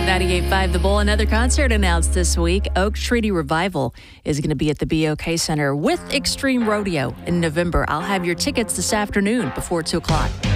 98.5 The Bull. Another concert announced this week. Oak Treaty Revival is going to be at the BOK Center with Extreme Rodeo in November. I'll have your tickets this afternoon before 2 o'clock.